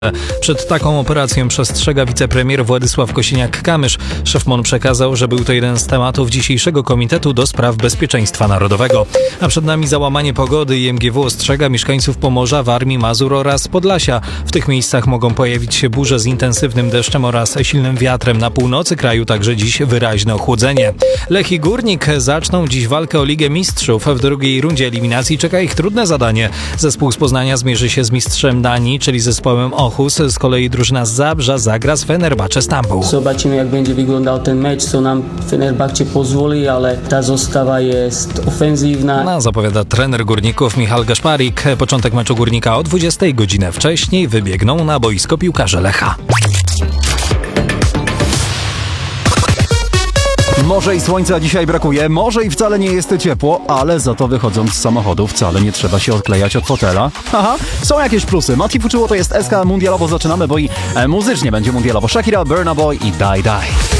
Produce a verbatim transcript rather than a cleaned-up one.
Przed taką operacją przestrzega wicepremier Władysław Kosiniak-Kamysz. Szef M O N przekazał, że był to jeden z tematów dzisiejszego Komitetu do Spraw Bezpieczeństwa Narodowego. A przed nami załamanie pogody i M G W ostrzega mieszkańców Pomorza, Warmii, Mazur oraz Podlasia. W tych miejscach mogą pojawić się burze z intensywnym deszczem oraz silnym wiatrem. Na północy kraju także dziś wyraźne ochłodzenie. Lech i Górnik zaczną dziś walkę o Ligę Mistrzów. W drugiej rundzie eliminacji czeka ich trudne zadanie. Zespół z Poznania zmierzy się z mistrzem Danii, czyli zespołem Ochus. Z kolei drużyna z Zabrza zagra z Fenerbahce Stambuł. Zobaczymy, jak będzie wyglądał ten mecz, co nam Fenerbahce pozwoli, ale ta zostawa jest ofensywna. No, zapowiada trener Górników Michal Gaszparik. Początek meczu Górnika o dwudziestej, godzinę wcześniej wybiegną na boisko piłkarze Lecha. Może i słońca dzisiaj brakuje, może i wcale nie jest ciepło, ale za to wychodząc z samochodu wcale nie trzeba się odklejać od fotela. Haha, są jakieś plusy. Mati Fuczyło to jest S K mundialowo, zaczynamy, bo i e, muzycznie będzie mundialowo. Shakira, Burna Boy i Die Die.